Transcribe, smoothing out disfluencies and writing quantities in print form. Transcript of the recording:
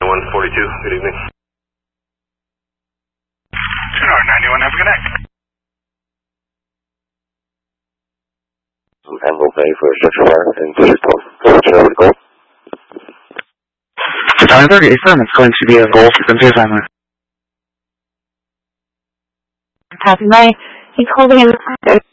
9142, good evening. 91, have a good night. Angle Bay for structure fire and district 12. Goal. 930 affirm, it's going to be a goal for Cynthia Simon. Copy, Mike. He's holding in the